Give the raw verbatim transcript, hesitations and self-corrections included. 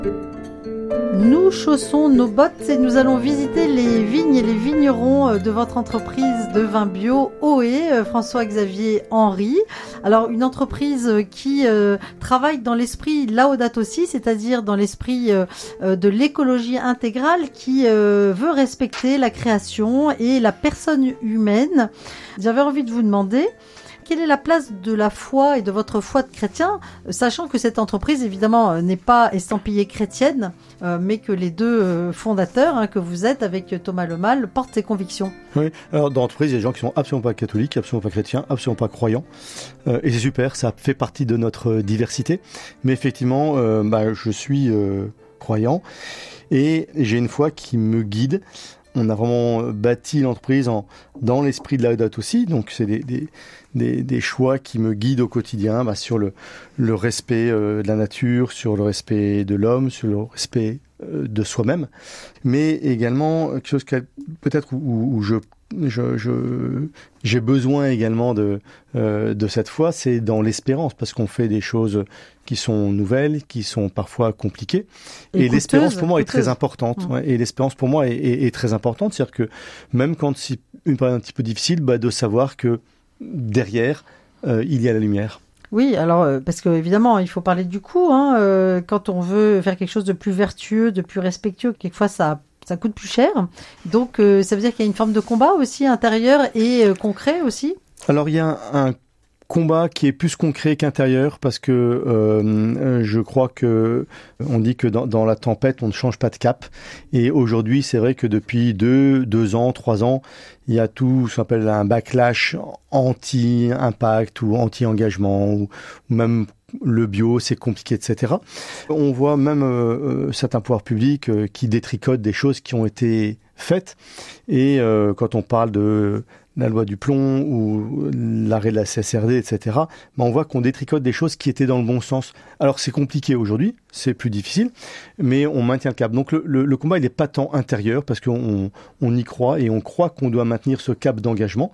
Nous chaussons nos bottes et nous allons visiter les vignes et les vignerons de votre entreprise de vin bio Ohé, François-Xavier Henry. Alors, une entreprise qui euh, travaille dans l'esprit Laudato Si, c'est-à-dire dans l'esprit euh, de l'écologie intégrale, qui euh, veut respecter la création et la personne humaine. J'avais envie de vous demander, quelle est la place de la foi et de votre foi de chrétien, sachant que cette entreprise, évidemment, n'est pas estampillée chrétienne, euh, mais que les deux euh, fondateurs, hein, que vous êtes avec Thomas Lemal, portent ces convictions. Oui, alors dans l'entreprise, il y a des gens qui sont absolument pas catholiques, absolument pas chrétiens, absolument pas croyants. Euh, et c'est super, ça fait partie de notre diversité. Mais effectivement, euh, bah, je suis euh, croyant et j'ai une foi qui me guide. On a vraiment bâti l'entreprise en, dans l'esprit de Laudato Si, donc c'est des, des, des, des choix qui me guident au quotidien, bah, sur le, le respect euh, de la nature, sur le respect de l'homme, sur le respect euh, de soi-même, mais également quelque chose que, peut-être où, où je Je, je, j'ai besoin également de, euh, de cette foi, c'est dans l'espérance, parce qu'on fait des choses qui sont nouvelles, qui sont parfois compliquées. Et, et coûteuse, l'espérance pour moi coûteuse. est très importante. Mmh. Ouais, et l'espérance pour moi est, est, est très importante, c'est-à-dire que même quand c'est une période un petit peu difficile, bah, de savoir que derrière, euh, il y a la lumière. Oui, alors euh, parce que évidemment, il faut parler du coût. Hein, euh, quand on veut faire quelque chose de plus vertueux, de plus respectueux, quelquefois ça ça coûte plus cher. Donc euh, ça veut dire qu'il y a une forme de combat aussi intérieur et euh, concret aussi. Alors il y a un, un combat qui est plus concret qu'intérieur, parce que euh, je crois que on dit que dans, dans la tempête on ne change pas de cap, et aujourd'hui c'est vrai que depuis deux, deux ans, trois ans, il y a tout ce qu'on appelle un backlash anti-impact ou anti-engagement, ou, ou même le bio, c'est compliqué, et cetera. On voit même euh, certains pouvoirs publics euh, qui détricotent des choses qui ont été faites, et euh, quand on parle de la loi du plomb ou l'arrêt de la C S R D, et cetera, ben on voit qu'on détricote des choses qui étaient dans le bon sens. Alors c'est compliqué aujourd'hui, c'est plus difficile, mais on maintient le cap. Donc le, le, le combat, il n'est pas tant intérieur, parce qu'on on y croit et on croit qu'on doit maintenir ce cap d'engagement.